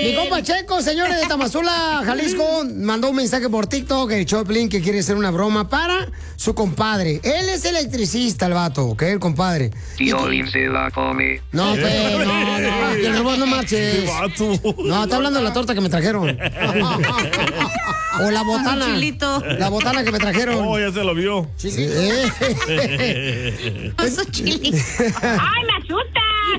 Mi compa Checo, señores de Tamazula, Jalisco, mandó un mensaje por TikTok, el Choplin, que quiere hacer una broma para su compadre. Él es electricista, el vato, ¿ok? El compadre. Piolín se la come. No, pues, no, el robot no marches. No, está hablando de la torta que me trajeron. O la botana. Chilito. La botana que me trajeron. Oh, ya se lo vio. Sí. Oso chilito. ¡Ay, me asusta!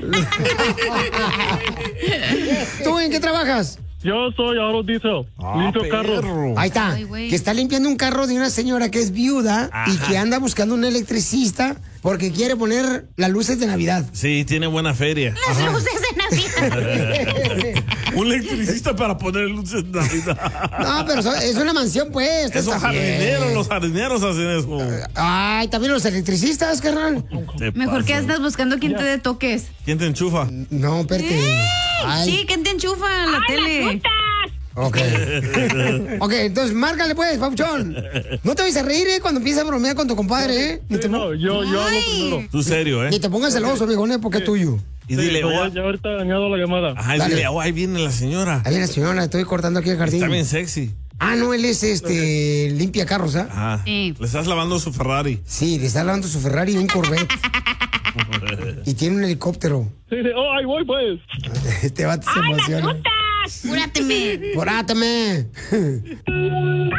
¿Tú en qué trabajas? Yo soy Aro Diesel, limpio carros. Ahí está, Ay, güey. que está limpiando un carro de una señora que es viuda y que anda buscando un electricista porque quiere poner las luces de Navidad. Sí, tiene buena feria. Las luces de Navidad. Un electricista para poner luces de Navidad. No, pero es una mansión, pues. Esos está bien. jardineros, los jardineros hacen eso. Ay, también los electricistas, carnal. ¿Qué Mejor que pasa? andas buscando quien te dé toques. ¿Quién te enchufa? No, espérate. Ay. Sí, ¿quién te enchufa en la ¡Ay, me tele? asustas! Ok. Ok, entonces márcale pues, Pauchón. No te vayas a reír, cuando empiezas a bromear con tu compadre, ¿eh? Ni te, No, yo hablo primero. Tú serio, ni ¿eh? te pongas celoso, viejone, porque es tuyo. Y dile, Sí, oh, ya ahorita añado la llamada. ajá, y Dale. dile, oh, ahí viene la señora. Ahí la señora, estoy cortando aquí el jardín. Está bien sexy. Ah, no, él es limpia carros, ¿ah? Ajá. Sí. Le estás lavando su Ferrari. Sí, le está lavando su Ferrari y un Corvette. Y tiene un helicóptero. Sí, oh, ahí voy, pues. Este vato se ¡Ay, me emociona. asustas! Apúrateme. ¡Poráteme!